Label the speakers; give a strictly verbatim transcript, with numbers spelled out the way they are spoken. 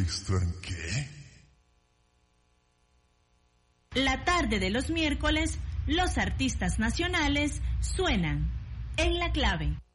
Speaker 1: visto en qué?
Speaker 2: La tarde de los miércoles, los artistas nacionales suenan en La Clave.